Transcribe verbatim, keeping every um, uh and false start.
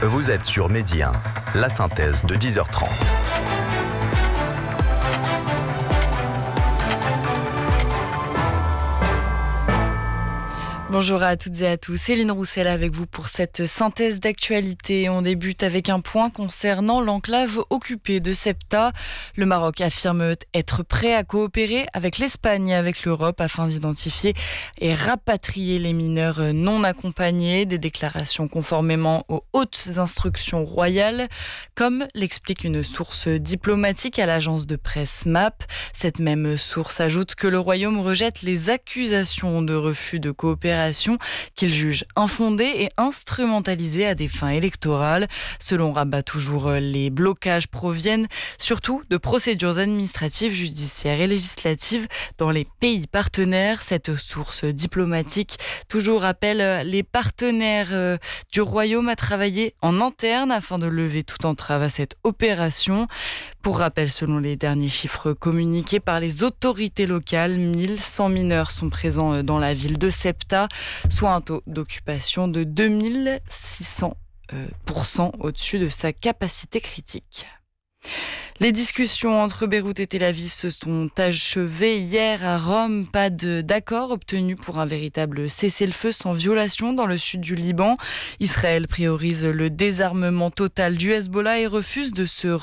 Vous êtes sur Midi un, la synthèse de dix heures trente. Bonjour à toutes et à tous, Céline Roussel avec vous pour cette synthèse d'actualité. On débute avec un point concernant l'enclave occupée de Ceuta. Le Maroc affirme être prêt à coopérer avec l'Espagne et avec l'Europe afin d'identifier et rapatrier les mineurs non accompagnés. Des déclarations conformément aux hautes instructions royales, comme l'explique une source diplomatique à l'agence de presse M A P. Cette même source ajoute que le Royaume rejette les accusations de refus de coopération qu'il juge infondées et instrumentalisées à des fins électorales. Selon Rabat, toujours, les blocages proviennent surtout de procédures administratives, judiciaires et législatives dans les pays partenaires. Cette source diplomatique toujours appelle les partenaires du Royaume à travailler en interne afin de lever toute entrave à cette opération. Pour rappel, selon les derniers chiffres communiqués par les autorités locales, mille cent mineurs sont présents dans la ville de Ceuta, soit un taux d'occupation de deux mille six cents pour cent au-dessus de sa capacité critique. Les discussions entre Beyrouth et Tel Aviv se sont achevées hier à Rome. Pas de, d'accord obtenu pour un véritable cessez-le-feu sans violation dans le sud du Liban. Israël priorise le désarmement total du Hezbollah et refuse de se